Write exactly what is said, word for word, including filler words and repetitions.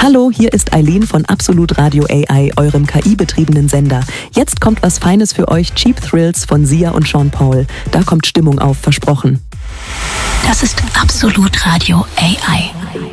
Hallo, hier ist Eileen von Absolut Radio A I, eurem K I-betriebenen Sender. Jetzt kommt was Feines für euch, Cheap Thrills von Sia und Sean Paul. Da kommt Stimmung auf, versprochen. Das ist Absolut Radio A I.